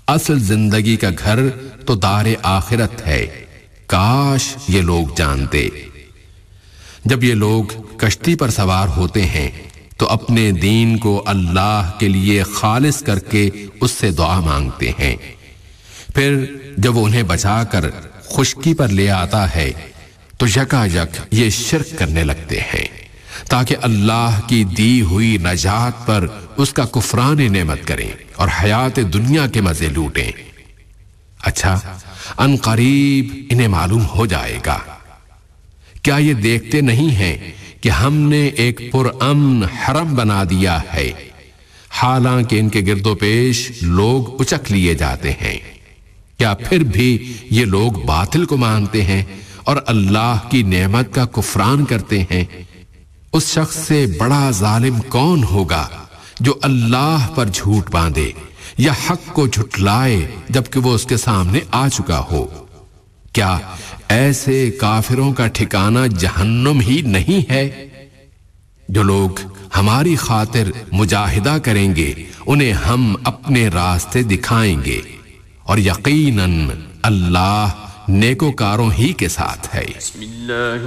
اصل زندگی کا گھر تو دار آخرت ہے، کاش یہ لوگ جانتے۔ جب یہ لوگ کشتی پر سوار ہوتے ہیں تو اپنے دین کو اللہ کے لیے خالص کر کے اس سے دعا مانگتے ہیں، پھر جب وہ انہیں بچا کر خشکی پر لے آتا ہے تو یکا یک یہ شرک کرنے لگتے ہیں تاکہ اللہ کی دی ہوئی نجات پر اس کا کفران نعمت کریں اور حیات دنیا کے مزے لوٹیں۔ اچھا، ان قریب انہیں معلوم ہو جائے گا۔ کیا یہ دیکھتے نہیں ہیں کہ ہم نے ایک پرامن حرم بنا دیا ہے، حالانکہ ان کے گرد و پیش لوگ اچک لیے جاتے ہیں؟ کیا پھر بھی یہ لوگ باطل کو مانتے ہیں اور اللہ کی نعمت کا کفران کرتے ہیں؟ اس شخص سے بڑا ظالم کون ہوگا جو اللہ پر جھوٹ باندھے یا حق کو جھٹلائے جبکہ وہ اس کے سامنے آ چکا ہو؟ کیا ایسے کافروں کا ٹھکانہ جہنم ہی نہیں ہے؟ جو لوگ ہماری خاطر مجاہدہ کریں گے انہیں ہم اپنے راستے دکھائیں گے، اور یقیناً اللہ نیکوکاروں ہی کے ساتھ ہے۔